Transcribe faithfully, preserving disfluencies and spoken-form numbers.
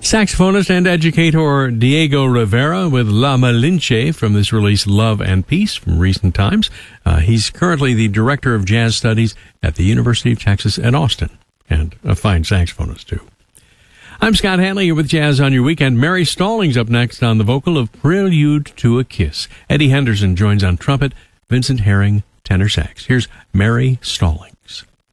Saxophonist and educator Diego Rivera with La Malinche from this release, Love and Peace, from recent times. Uh, he's currently the Director of Jazz Studies at the University of Texas at Austin, and a fine saxophonist, too. I'm Scott Hanley here with Jazz on Your Weekend. Mary Stallings up next on the vocal of Prelude to a Kiss. Eddie Henderson joins on trumpet, Vincent Herring, tenor sax. Here's Mary Stallings.